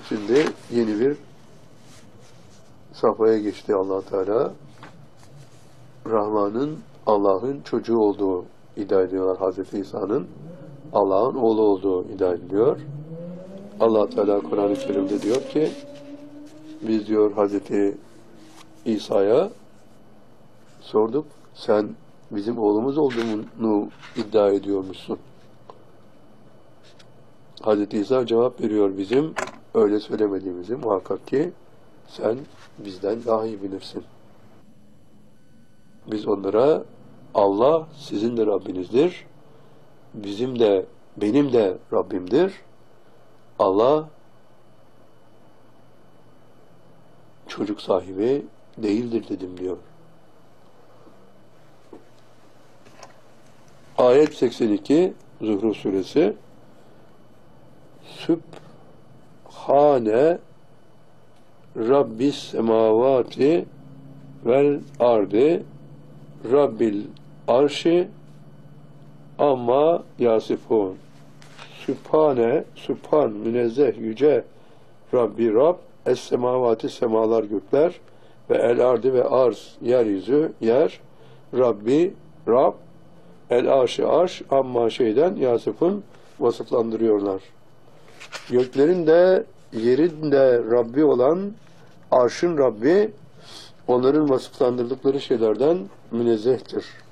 Şimdi yeni bir safhaya geçti Allah Teala. Rahman'ın Allah'ın çocuğu olduğu iddia ediyorlar. Hazreti İsa'nın Allah'ın oğlu olduğu iddia ediliyor. Allah Teala Kur'an-ı Kerim'de diyor ki, biz diyor Hazreti İsa'ya sorduk, sen bizim oğlumuz olduğunu iddia ediyormuşsun. Hazreti İsa cevap veriyor, bizim öyle söylemediğimizi muhakkak ki sen bizden daha iyi bilirsin. Biz onlara Allah sizin de Rabbinizdir, benim de Rabbimdir. Allah çocuk sahibi değildir dedim diyor. Ayet 82 Zuhruf suresi. Sübhane Rabbis semavati vel ardi Rabbil arşi amma yasifun. Sübhan, münezzeh, yüce Rabbi Rab, es-semavati, semalar, gökler, ve el-ardi ve arz, yeryüzü, yer, Rabbi, Rab, el-arşi, arş, amma şeyden yasifun, vasıflandırıyorlar. Göklerin de, yerin de Rabbi olan, arşın Rabbi, onların vasıflandırdıkları şeylerden münezzehtir.